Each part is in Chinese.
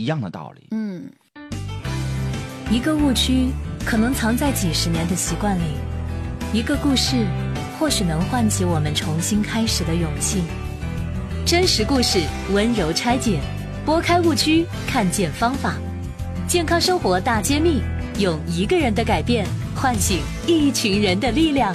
一样的道理。 一个误区可能藏在几十年的习惯里，一个故事或许能唤起我们重新开始的勇气。真实故事，温柔拆解，拨开误区，看见方法。健康生活大揭秘，用一个人的改变唤醒一群人的力量。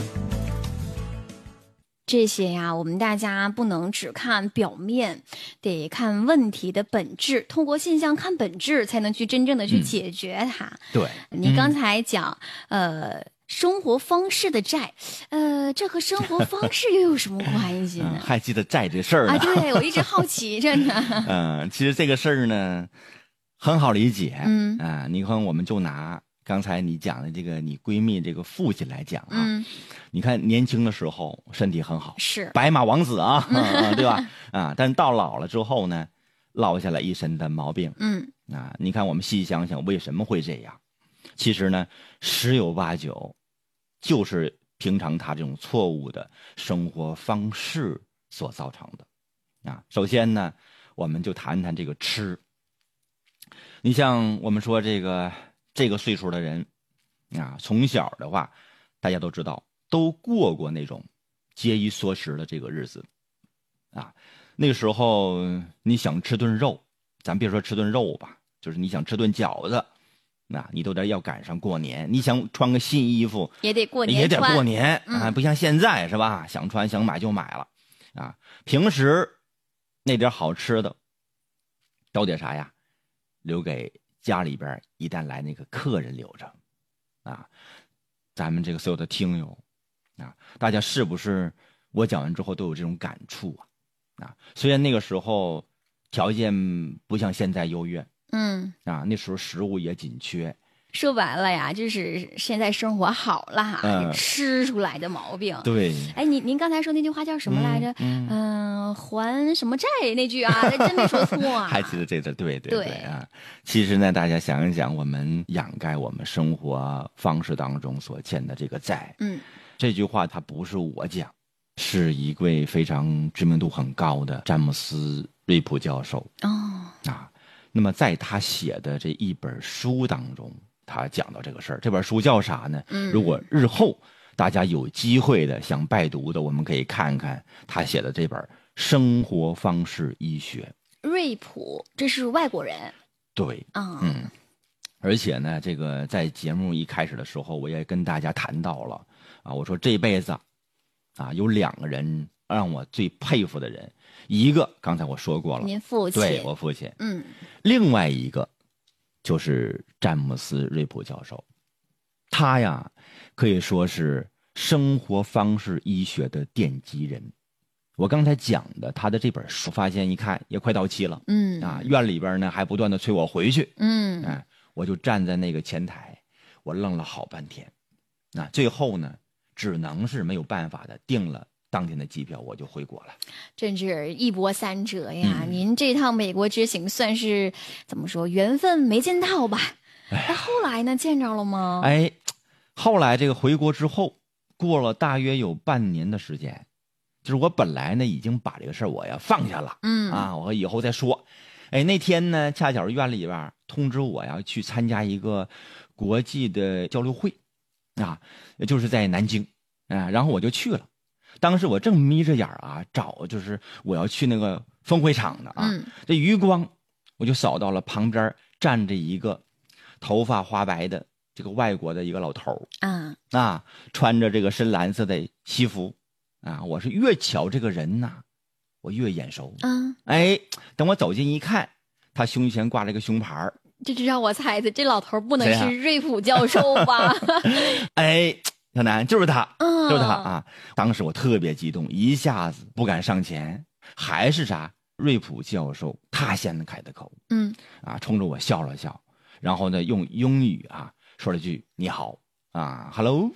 这些呀，我们大家不能只看表面，得看问题的本质，通过现象看本质，才能去真正的去解决它。 对， 你刚才讲，生活方式的债，这和生活方式又有什么关系呢？ 还记得债这事儿呢？ 啊，对，我一直好奇着呢。 其实这个事儿呢，很好理解。你看，我们就拿刚才你讲的这个你闺蜜这个父亲来讲啊，你看年轻的时候身体很好， 是白马王子啊，对吧？但是到老了之后呢，落下了一身的毛病。你看我们细想想为什么会这样？其实呢，十有八九就是平常他这种错误的生活方式所造成的。首先呢，我们就谈谈这个吃。你像我们说这个岁数的人从小的话，大家都知道，都过过那种节衣缩食的这个日子那个时候你想吃顿肉，咱别说吃顿肉吧，就是你想吃顿饺子，你都得要赶上过年。你想穿个新衣服也得过年， 也得过年不像现在是吧？想穿想买就买了平时那点好吃的都得啥呀？留给家里边一旦来那个客人留着咱们这个所有的听友大家是不是我讲完之后都有这种感触虽然那个时候条件不像现在优越那时候食物也紧缺， 说白了呀，就是现在生活好了吃出来的毛病。 对， 哎，您刚才说那句话叫什么来着？还什么债那句真没说错还记得这个？对其实呢，大家想一想，我们掩盖我们生活方式当中所欠的这个债，这句话它不是我讲，是一位非常知名度很高的詹姆斯·瑞普教授那么在他写的这一本书当中，他讲到这个事儿。这本书叫啥呢？如果日后大家有机会的想拜读的，我们可以看看他写的这本《生活方式医学》。 瑞普，这是外国人。 对，而且呢，这个在节目一开始的时候，我也跟大家谈到了我说这辈子有两个人让我最佩服的人，一个刚才我说过了， 您父亲， 对，我父亲，另外一个就是詹姆斯·瑞普教授，他呀可以说是生活方式医学的奠基人。我刚才讲的他的这本书，发现一看也快到期了，院里边呢还不断的催我回去，我就站在那个前台，我愣了好半天，最后呢只能是没有办法的订了当天的机票，我就回国了。 真是一波三折呀！您这趟美国之行算是怎么说，缘分没见到吧？那后来呢，见着了吗？ 后来这个回国之后，过了大约有半年的时间，就是我本来呢已经把这个事儿我要放下了，我以后再说。那天呢，恰巧院里边通知我要去参加一个国际的交流会就是在南京然后我就去了。当时我正眯着眼找就是我要去那个峰会场的这余光我就扫到了旁边站着一个头发花白的这个外国的一个老头穿着这个深蓝色的西服我是越瞧这个人我越眼熟等我走近一看，他胸前挂着一个胸牌， 这就让我猜的，这老头不能是瑞普教授吧？ 小南就是他，就是他当时我特别激动，一下子不敢上前，还是啥瑞普教授他先开的口，冲着我笑了笑，然后呢用英语说了句你好hello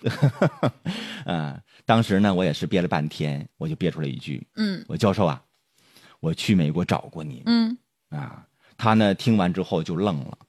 当时呢我也是憋了半天，我就憋出了一句我教授我去美国找过您他呢听完之后就愣了，